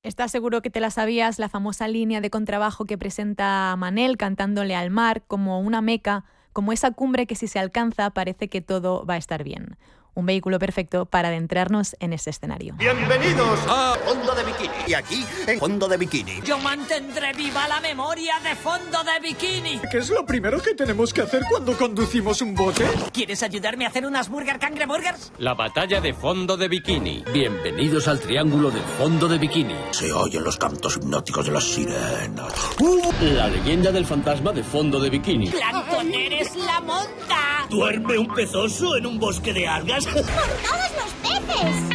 ¿Estás seguro que te la sabías? La famosa línea de contrabajo que presenta Manel cantándole al mar como una meca, como esa cumbre que si se alcanza parece que todo va a estar bien. Un vehículo perfecto para adentrarnos en ese escenario. Bienvenidos a Fondo de Bikini. Y aquí, en Fondo de Bikini. Yo mantendré viva la memoria de Fondo de Bikini. ¿Qué es lo primero que tenemos que hacer cuando conducimos un bote? ¿Quieres ayudarme a hacer unas burger cangreburgers? La batalla de Fondo de Bikini. Bienvenidos al triángulo de Fondo de Bikini. Se oyen los cantos hipnóticos de las sirenas. La leyenda del fantasma de Fondo de Bikini. ¡Plancton, eres la monta! ¿Duerme un pezoso en un bosque de algas? ¡Por todos los peces!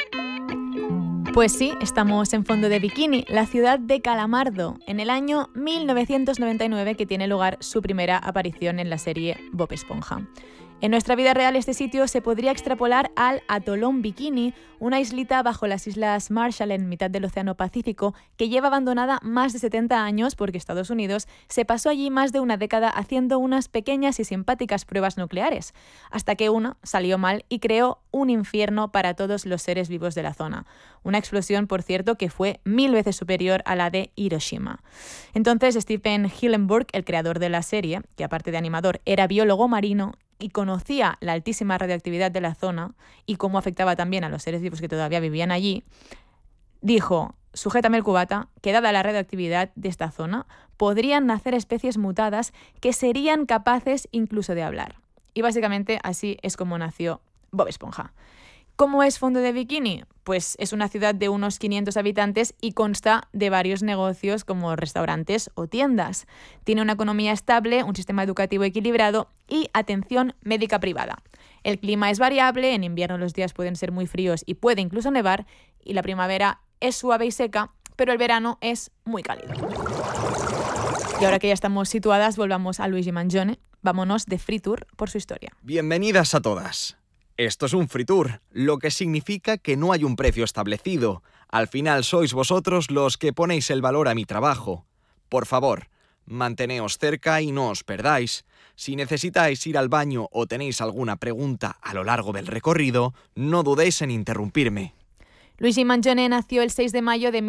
Pues sí, estamos en Fondo de Bikini, la ciudad de Calamardo, en el año 1999, que tiene lugar su primera aparición en la serie Bob Esponja. En nuestra vida real este sitio se podría extrapolar al Atolón Bikini, una islita bajo las Islas Marshall en mitad del Océano Pacífico que lleva abandonada más de 70 años porque Estados Unidos se pasó allí más de una década haciendo unas pequeñas y simpáticas pruebas nucleares, hasta que una salió mal y creó un infierno para todos los seres vivos de la zona. Una explosión, por cierto, que fue 1000 veces superior a la de Hiroshima. Entonces Stephen Hillenburg, el creador de la serie, que aparte de animador era biólogo marino, y conocía la altísima radioactividad de la zona y cómo afectaba también a los seres vivos que todavía vivían allí, dijo, sujétame el cubata, que dada la radioactividad de esta zona, podrían nacer especies mutadas que serían capaces incluso de hablar. Y básicamente así es como nació Bob Esponja. ¿Cómo es Fondo de Bikini? Pues es una ciudad de unos 500 habitantes y consta de varios negocios como restaurantes o tiendas. Tiene una economía estable, un sistema educativo equilibrado y atención médica privada. El clima es variable, en invierno los días pueden ser muy fríos y puede incluso nevar, y la primavera es suave y seca, pero el verano es muy cálido. Y ahora que ya estamos situadas, volvamos a Luigi Mangione. Vámonos de Free Tour por su historia. Bienvenidas a todas. Esto es un free tour, lo que significa que no hay un precio establecido. Al final sois vosotros los que ponéis el valor a mi trabajo. Por favor, manteneos cerca y no os perdáis. Si necesitáis ir al baño o tenéis alguna pregunta a lo largo del recorrido, no dudéis en interrumpirme. Luigi Mangione nació el 6 de mayo de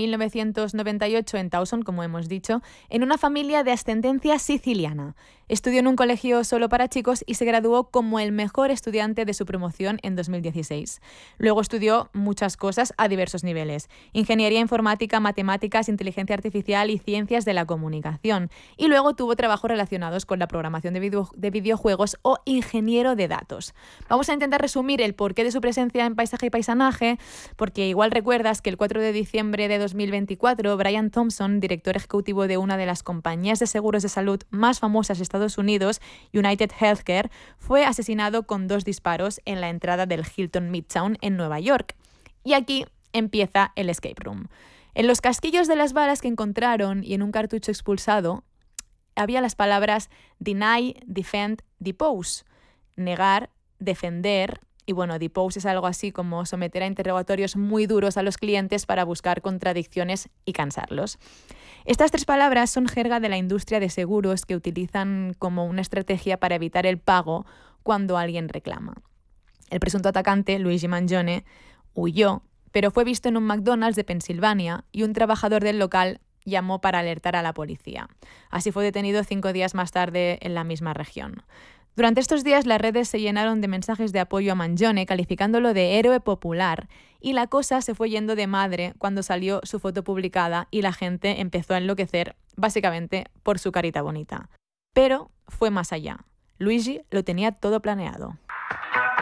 1998 en Towson, como hemos dicho, en una familia de ascendencia siciliana. Estudió en un colegio solo para chicos y se graduó como el mejor estudiante de su promoción en 2016. Luego estudió muchas cosas a diversos niveles: ingeniería informática, matemáticas, inteligencia artificial y ciencias de la comunicación. Y luego tuvo trabajos relacionados con la programación de videojuegos o ingeniero de datos. Vamos a intentar resumir el porqué de su presencia en Paisaje y Paisanaje, porque igual recuerdas que el 4 de diciembre de 2024, Brian Thompson, director ejecutivo de una de las compañías de seguros de salud más famosas de Estados Unidos, United Healthcare, fue asesinado con 2 disparos en la entrada del Hilton Midtown en Nueva York. Y aquí empieza el escape room. En los casquillos de las balas que encontraron y en un cartucho expulsado había las palabras deny, defend, depose. Negar, defender. Y bueno, depose es algo así como someter a interrogatorios muy duros a los clientes para buscar contradicciones y cansarlos. Estas 3 palabras son jerga de la industria de seguros que utilizan como una estrategia para evitar el pago cuando alguien reclama. El presunto atacante, Luigi Mangione, huyó, pero fue visto en un McDonald's de Pensilvania y un trabajador del local llamó para alertar a la policía. Así fue detenido 5 días más tarde en la misma región. Durante estos días las redes se llenaron de mensajes de apoyo a Mangione, calificándolo de héroe popular, y la cosa se fue yendo de madre cuando salió su foto publicada y la gente empezó a enloquecer, básicamente por su carita bonita. Pero fue más allá. Luigi lo tenía todo planeado.